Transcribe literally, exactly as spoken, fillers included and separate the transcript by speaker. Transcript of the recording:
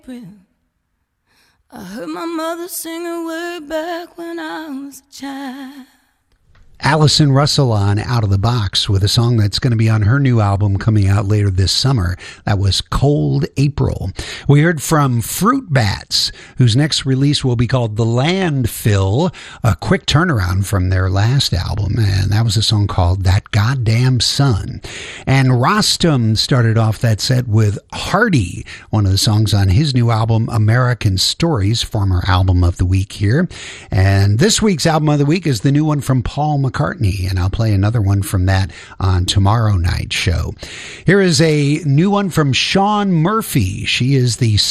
Speaker 1: I heard my mother sing her way back when I was a child.
Speaker 2: Allison Russell on Out of the Box with a song that's going to be on her new album coming out later this summer. That was Cold April. We heard from Fruit Bats, whose next release will be called The Landfill, a quick turnaround from their last album, and that was a song called That Goddamn Sun. And Rostam started off that set with Hardy, one of the songs on his new album American Stories, former album of the week here. And this week's album of the week is the new one from Paul McCartney. McCartney, and I'll play another one from that on tomorrow night's show. Here is a new one from Shawn Murphy. She is the